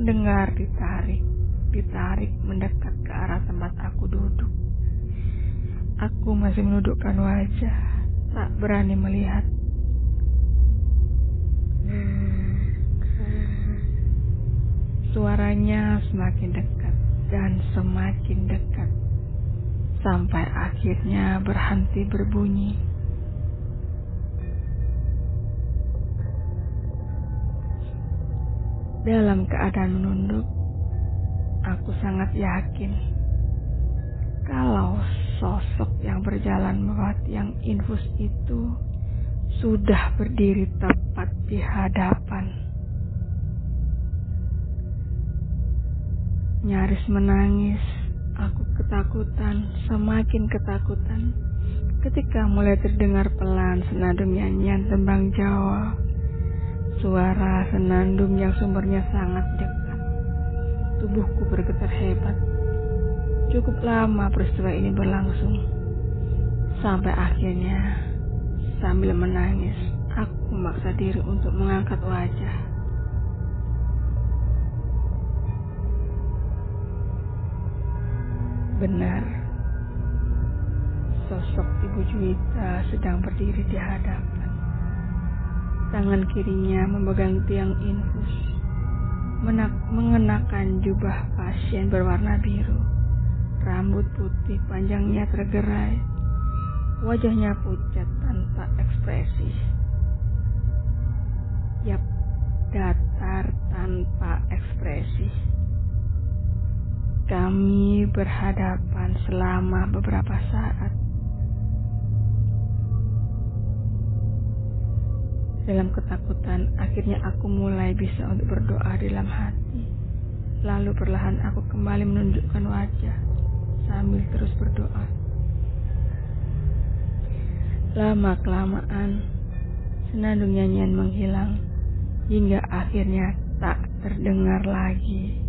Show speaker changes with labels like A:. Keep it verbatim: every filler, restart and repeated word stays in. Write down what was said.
A: terdengar ditarik, ditarik mendekat ke arah tempat aku duduk. Aku masih menundukkan wajah, tak berani melihat. Suaranya semakin dekat dan semakin dekat, sampai akhirnya berhenti berbunyi. Dalam keadaan menunduk, aku sangat yakin kalau sosok yang berjalan melewati yang infus itu sudah berdiri tepat di hadapan. Nyaris menangis, aku ketakutan, semakin ketakutan, ketika mulai terdengar pelan senandung nyanyian tembang Jawa. Suara senandung yang sumbernya sangat dekat. Tubuhku bergetar hebat. Cukup lama peristiwa ini berlangsung. Sampai akhirnya, sambil menangis, aku memaksa diri untuk mengangkat wajah. Benar, sosok Ibu Juwita sedang berdiri di hadapan. Tangan kirinya memegang tiang infus, menak- mengenakan jubah pasien berwarna biru. Rambut putih panjangnya tergerai, wajahnya pucat tanpa ekspresi. Yap, datar tanpa ekspresi. Kami berhadapan selama beberapa saat. Dalam ketakutan, akhirnya aku mulai bisa untuk berdoa dalam hati. Lalu perlahan aku kembali menunjukkan wajah sambil terus berdoa. Lama-kelamaan, senandung nyanyian menghilang hingga akhirnya tak terdengar lagi.